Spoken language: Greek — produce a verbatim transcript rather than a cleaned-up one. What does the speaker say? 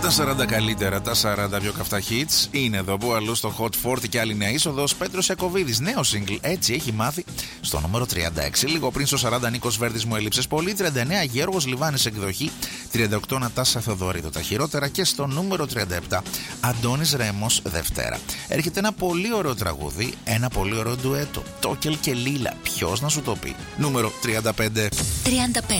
Τα σαράντα καλύτερα, τα σαράντα πιο καυτά hits. Είναι εδώ που αλλού στο Hot φορτί και άλλη νέα είσοδος. Πέτρος Ιακωβίδης, νέο single, έτσι έχει μάθει, στο νούμερο τριάντα έξι. Λίγο πριν στο σαράντα Νίκος Βέρδης, μου έλειψες πολύ. τριάντα εννέα Γιώργος Λιβάνης εκδοχή. τριάντα οκτώ Νατάσα Θεοδωρίδου, τα χειρότερα. Και στο νούμερο τριάντα επτά Αντώνης Ρέμος, Δευτέρα. Έρχεται ένα πολύ ωραίο τραγούδι, ένα πολύ ωραίο ντουέτο. Τόκελ και Λίλα, ποιος να σου το πει. Νούμερο τριάντα πέντε. τριάντα πέντε.